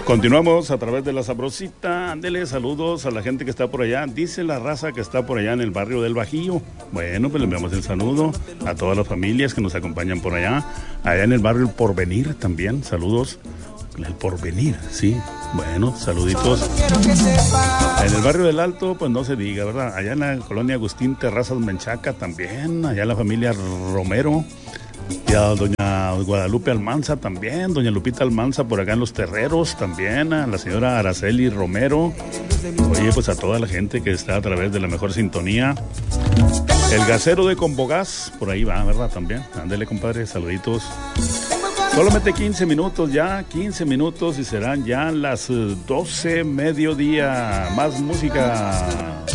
Continuamos a través de La Sabrosita. Ándele, saludos a la gente que está por allá. Dice la raza que está por allá en el barrio del Bajío. Bueno, pues le enviamos el saludo a todas las familias que nos acompañan por allá. Allá en el barrio El Porvenir también, saludos. El Porvenir, sí. Bueno, saluditos. En el barrio del Alto, pues no se diga, ¿verdad? Allá en la colonia Agustín Terrazas Menchaca también. Allá la familia Romero. Y a doña Guadalupe Almanza también, doña Lupita Almanza por acá en Los Terreros también, a la señora Araceli Romero. Oye, pues a toda la gente que está a través de la mejor sintonía. El gasero de Combogás, por ahí va, ¿verdad? También. Ándele, compadre, saluditos. Solamente 15 minutos ya, 15 minutos y serán ya las 12 mediodía. Más música.